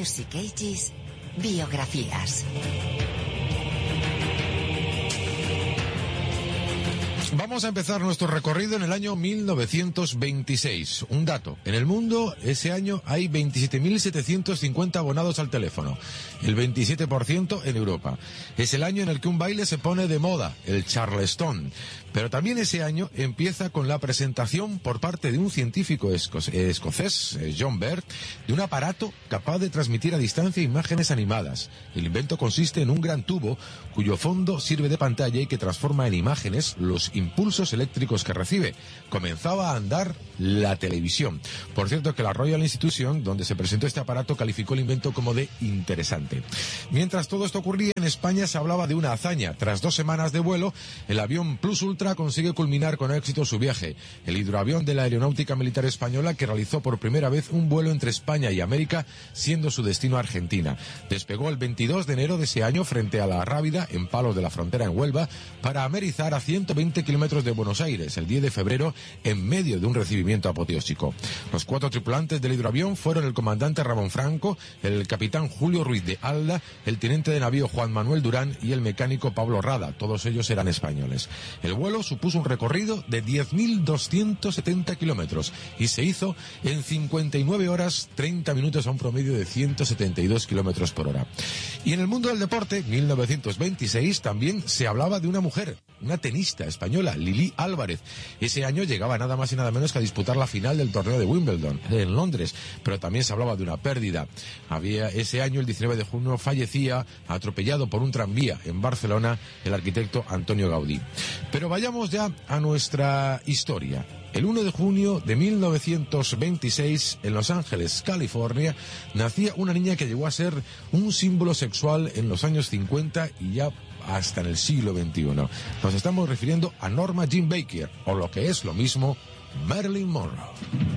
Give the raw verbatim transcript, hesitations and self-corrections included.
Music Ages, biografías. Vamos a empezar nuestro recorrido en el año mil novecientos veintiséis. Un dato, en el mundo ese año hay veintisiete mil setecientos cincuenta abonados al teléfono, el veintisiete por ciento en Europa. Es el año en el que un baile se pone de moda, el Charleston. Pero también ese año empieza con la presentación por parte de un científico esco escocés, John Baird, de un aparato capaz de transmitir a distancia imágenes animadas. El invento consiste en un gran tubo cuyo fondo sirve de pantalla y que transforma en imágenes los impulsos eléctricos que recibe. Comenzaba a andar la televisión. Por cierto que la Royal Institution, donde se presentó este aparato, calificó el invento como de interesante. Mientras todo esto ocurría, en España se hablaba de una hazaña. Tras dos semanas de vuelo, el avión Plus Ultra consigue culminar con éxito su viaje. El hidroavión de la Aeronáutica Militar Española, que realizó por primera vez un vuelo entre España y América, siendo su destino Argentina. Despegó el veintidós de enero de ese año frente a la Rábida, en Palos de la Frontera, en Huelva, para amerizar a ciento veinte kilómetros de Buenos Aires el diez de febrero, en medio de un recibimiento apoteósico. Los cuatro tripulantes del hidroavión fueron el comandante Ramón Franco, el capitán Julio Ruiz de Alda, el teniente de navío Juan Manuel Durán y el mecánico Pablo Rada. Todos ellos eran españoles. El vuelo supuso un recorrido de diez mil doscientos setenta kilómetros y se hizo en cincuenta y nueve horas treinta minutos a un promedio de ciento setenta y dos kilómetros por hora. Y en el mundo del deporte, mil novecientos veintiséis, también se hablaba de una mujer, una tenista española, Lili Álvarez. Ese año llegaba nada más y nada menos que a disputar la final del torneo de Wimbledon en Londres, pero también se hablaba de una pérdida. Había ese año, el diecinueve de junio, fallecía atropellado por un tranvía en Barcelona el arquitecto Antonio Gaudí. Pero vayamos ya a nuestra historia. El uno de junio de mil novecientos veintiséis, en Los Ángeles, California, nacía una niña que llegó a ser un símbolo sexual en los años cincuenta y ya hasta en el siglo veintiuno. Nos estamos refiriendo a Norma Jean Baker, o lo que es lo mismo, Marilyn Monroe.